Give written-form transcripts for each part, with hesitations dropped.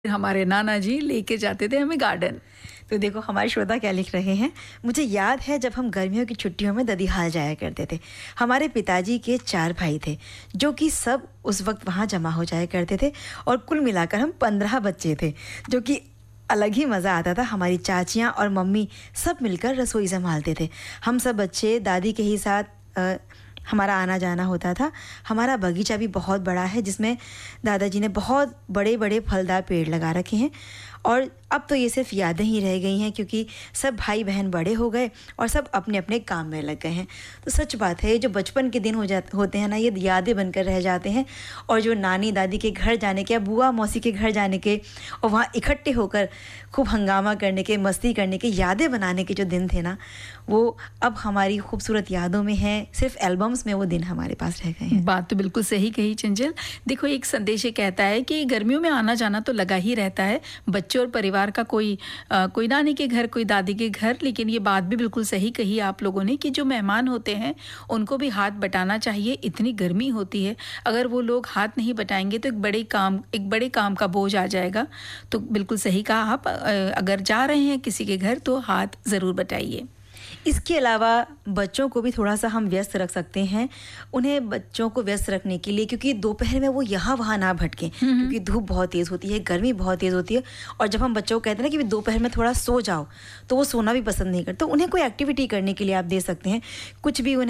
हमारे नाना जी लेके जाते थे हमें गार्डन। तो देखो हमारे श्रोता क्या लिख रहे हैं। मुझे याद है जब हम गर्मियों की छुट्टियों में ददीहाल जाया करते थे। हमारे पिताजी के 4 भाई थे जो कि सब उस वक्त वहाँ जमा हो जाया करते थे और कुल मिलाकर हम 15 बच्चे थे, जो कि अलग ही मज़ा आता था। हमारी चाचियाँ और मम्मी सब मिलकर रसोई संभालते थे। हम सब बच्चे दादी के ही साथ हमारा आना जाना होता था। हमारा बगीचा भी बहुत बड़ा है जिसमें दादाजी ने बहुत बड़े बड़े फलदार पेड़ लगा रखे हैं और अब तो ये सिर्फ यादें ही रह गई हैं क्योंकि सब भाई बहन बड़े हो गए और सब अपने अपने काम में लग गए हैं। तो सच बात है, ये जो बचपन के दिन होते हैं ना, ये यादें बनकर रह जाते हैं। और जो नानी दादी के घर जाने के या बुआ मौसी के घर जाने के और वहाँ इकट्ठे होकर खूब हंगामा करने के, मस्ती करने के, यादें बनाने के जो दिन थे ना, वो अब हमारी खूबसूरत यादों में हैं। सिर्फ एल्बम्स में वो दिन हमारे पास रह गए हैं। बात तो बिल्कुल सही कही चंचल। देखो, एक संदेश ये कहता है कि गर्मियों में आना जाना तो लगा ही रहता है बच्चों और परिवार का, कोई नानी के घर, कोई दादी के घर। लेकिन ये बात भी बिल्कुल सही कही आप लोगों ने कि जो मेहमान होते हैं उनको भी हाथ बटाना चाहिए। इतनी गर्मी होती है, अगर वो लोग हाथ नहीं बटाएंगे तो एक बड़े काम का बोझ आ जाएगा। तो बिल्कुल सही कहा आप। अगर जा रहे हैं किसी के घर तो हाथ ज़रूर बटाइए। इसके अलावा बच्चों को भी थोड़ा सा हम व्यस्त रख सकते हैं। उन्हें बच्चों को व्यस्त रखने के लिए, क्योंकि दोपहर में वो यहाँ वहाँ ना भटकें, क्योंकि धूप बहुत तेज़ होती है, गर्मी बहुत तेज़ होती है। और जब हम बच्चों को कहते हैं ना कि दोपहर में थोड़ा सो जाओ, तो वो सोना भी पसंद नहीं करते। तो उन्हें कोई एक्टिविटी करने के लिए आप दे सकते हैं। कुछ भी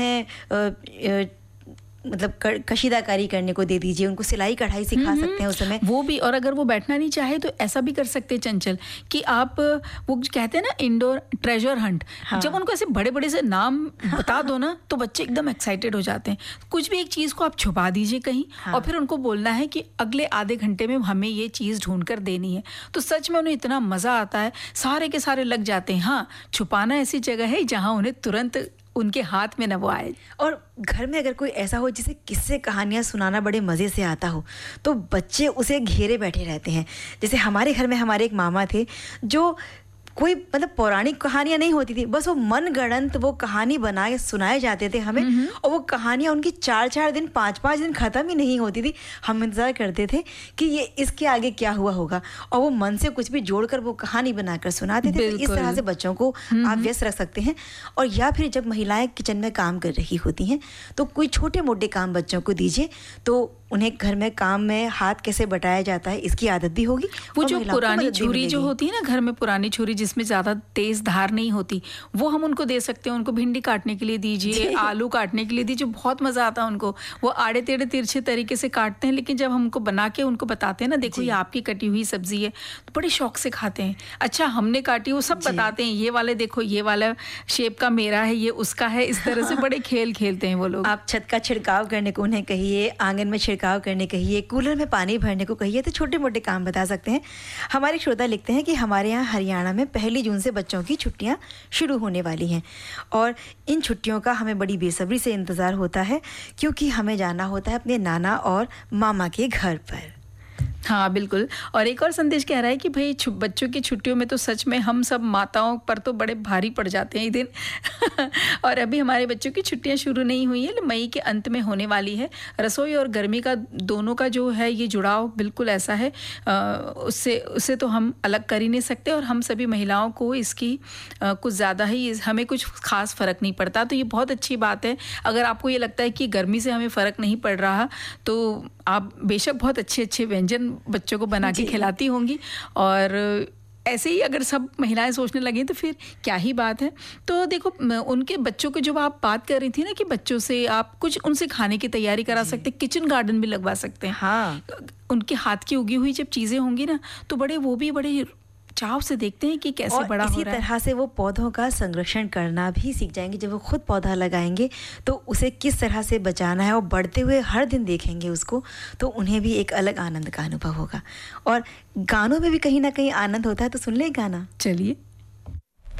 उन्हें मतलब कशीदाकारी करने को दे दीजिए। उनको सिलाई कढ़ाई सिखा सकते हैं उस समय, वो भी। और अगर वो बैठना नहीं चाहे तो ऐसा भी कर सकते हैं चंचल कि आप, वो कहते हैं ना इंडोर ट्रेजर हंट। हाँ। जब उनको ऐसे बड़े बड़े से नाम बता दो ना तो बच्चे एकदम एक्साइटेड हो जाते हैं। कुछ भी एक चीज़ को आप छुपा दीजिए कहीं। हाँ। और फिर उनको बोलना है कि अगले आधे घंटे में हमें ये चीज़ ढूंढ कर देनी है। तो सच में उन्हें इतना मज़ा आता है, सारे के सारे लग जाते हैं। हाँ, छुपाना ऐसी जगह है जहाँ उन्हें तुरंत उनके हाथ में न वो आए। और घर में अगर कोई ऐसा हो जिसे किस्से कहानियाँ सुनाना बड़े मज़े से आता हो, तो बच्चे उसे घेरे बैठे रहते हैं। जैसे हमारे घर में हमारे एक मामा थे जो कोई मतलब पौराणिक कहानियाँ नहीं होती थी, बस वो मनगढ़ंत वो कहानी बना के सुनाए जाते थे हमें। और वो कहानियाँ उनकी 4-4 दिन 5-5 दिन ख़त्म ही नहीं होती थी। हम इंतज़ार करते थे कि ये इसके आगे क्या हुआ होगा, और वो मन से कुछ भी जोड़कर वो कहानी बनाकर सुनाते थे। तो इस तरह से बच्चों को आप व्यस्त रख सकते हैं। और या फिर जब महिलाएं किचन में काम कर रही होती हैं तो कोई छोटे मोटे काम बच्चों को दीजिए, तो उन्हें घर में काम में हाथ कैसे बटाया जाता है इसकी आदत भी होगी। वो जो पुरानी छुरी जो होती है ना घर में, पुरानी छुरी जिसमें ज़्यादा तेज़ धार नहीं होती, वो हम उनको दे सकते हैं। उनको भिंडी काटने के लिए दीजिए, आलू काटने के लिए दीजिए। बहुत मज़ा आता है उनको। वो आड़े टेढ़े तिरछे तरीके से काटते हैं, लेकिन जब हम उनको बना के उनको बताते हैं ना, देखो ये आपकी कटी हुई सब्जी है, तो बड़े शौक से खाते हैं। अच्छा हमने काटी, वो सब बताते हैं, ये वाले देखो, ये वाला शेप का मेरा है, ये उसका है। इस तरह से बड़े खेल खेलते हैं वो लोग। आप छत का छिड़काव करने को उन्हें कहिए, आंगन में छिड़काव करने कहिए, कूलर में पानी भरने को कहिए, तो छोटे मोटे काम बता सकते हैं। हमारे श्रोता लिखते हैं कि हमारे यहाँ हरियाणा में 1 जून से बच्चों की छुट्टियां शुरू होने वाली हैं और इन छुट्टियों का हमें बड़ी बेसब्री से इंतज़ार होता है, क्योंकि हमें जाना होता है अपने नाना और मामा के घर पर। हाँ बिल्कुल। और एक और संदेश कह रहा है कि भाई बच्चों की छुट्टियों में तो सच में हम सब माताओं पर तो बड़े भारी पड़ जाते हैं ये दिन। और अभी हमारे बच्चों की छुट्टियां शुरू नहीं हुई है, मई के अंत में होने वाली है। रसोई और गर्मी का दोनों का जो है ये जुड़ाव बिल्कुल ऐसा है, उससे तो हम अलग कर ही नहीं सकते। और हम सभी महिलाओं को इसकी कुछ ज़्यादा ही, हमें कुछ खास फ़र्क नहीं पड़ता। तो ये बहुत अच्छी बात है। अगर आपको ये लगता है कि गर्मी से हमें फ़र्क नहीं पड़ रहा, तो आप बेशक बहुत अच्छे अच्छे व्यंजन बच्चों को बना के खिलाती होंगी। और ऐसे ही अगर सब महिलाएं सोचने लगें तो फिर क्या ही बात है। तो देखो, उनके बच्चों को जो आप बात कर रही थी ना कि बच्चों से आप कुछ उनसे खाने की तैयारी करा सकते हैं, किचन गार्डन भी लगवा सकते हैं। हाँ, उनके हाथ की उगी हुई जब चीज़ें होंगी ना, तो वो भी बड़े चाव से देखते हैं कि कैसे बड़ा हो रहा है। इसी तरह से वो पौधों का संरक्षण करना भी सीख जाएंगे। जब वो खुद पौधा लगाएंगे तो उसे किस तरह से बचाना है और बढ़ते हुए हर दिन देखेंगे उसको, तो उन्हें भी एक अलग आनंद का अनुभव होगा। और गानों में भी कहीं ना कहीं आनंद होता है। तो सुन ले गाना, चलिए।